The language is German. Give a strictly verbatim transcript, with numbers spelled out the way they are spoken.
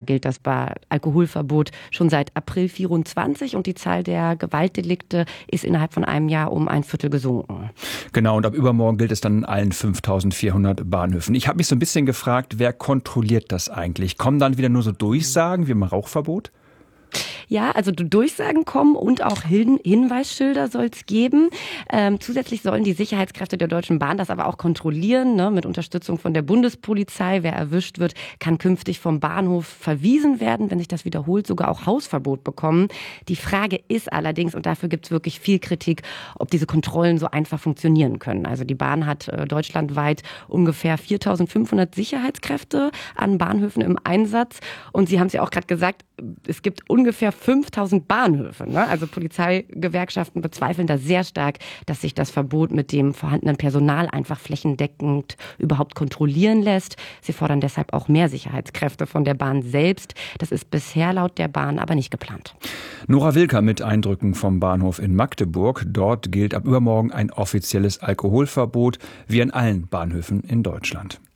gilt das Alkoholverbot schon seit April vierundzwanzig und die Zahl der Gewaltdelikte ist innerhalb von einem Jahr um ein Viertel gesunken. Genau, und ab übermorgen gilt es dann in allen fünftausendvierhundert Bahnhöfen. Ich habe mich so ein bisschen gefragt, wer kontrolliert das eigentlich? Kommen dann wieder nur so Durchsagen wie im Rauchverbot? Ja, also Durchsagen kommen und auch Hin- Hinweisschilder soll es geben. Ähm, zusätzlich sollen die Sicherheitskräfte der Deutschen Bahn das aber auch kontrollieren, ne, mit Unterstützung von der Bundespolizei. Wer erwischt wird, kann künftig vom Bahnhof verwiesen werden, wenn sich das wiederholt, sogar auch Hausverbot bekommen. Die Frage ist allerdings, und dafür gibt es wirklich viel Kritik, ob diese Kontrollen so einfach funktionieren können. Also die Bahn hat äh, deutschlandweit ungefähr viertausendfünfhundert Sicherheitskräfte an Bahnhöfen im Einsatz. Und Sie haben es ja auch gerade gesagt, es gibt ungefähr fünftausend Bahnhöfe. Ne? Also Polizeigewerkschaften bezweifeln da sehr stark, dass sich das Verbot mit dem vorhandenen Personal einfach flächendeckend überhaupt kontrollieren lässt. Sie fordern deshalb auch mehr Sicherheitskräfte von der Bahn selbst. Das ist bisher laut der Bahn aber nicht geplant. Nora Wilker mit Eindrücken vom Bahnhof in Magdeburg. Dort gilt ab übermorgen ein offizielles Alkoholverbot, wie an allen Bahnhöfen in Deutschland.